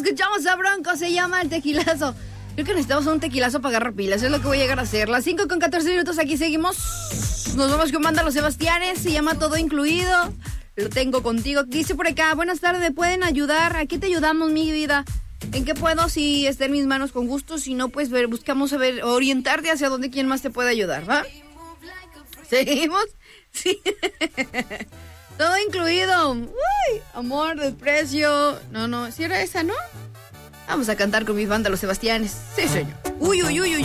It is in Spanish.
escuchamos a Bronco, se llama El Tequilazo. Creo que necesitamos un tequilazo para agarrar pilas, eso es lo que voy a llegar a hacer. Las 5:14, aquí seguimos. Nos vamos con Banda Los Sebastianes, se llama Todo Incluido. Lo tengo contigo. Dice por acá, buenas tardes, ¿me pueden ayudar? ¿A qué te ayudamos, mi vida? ¿En qué puedo? Si está en mis manos, con gusto. Si no, pues buscamos orientarte hacia dónde, quién más te puede ayudar, ¿va? ¿Seguimos? Sí. Todo incluido. Uy, amor, desprecio. No, si era esa, ¿no? Vamos a cantar con mi Banda Los Sebastianes. Sí, señor. Uy.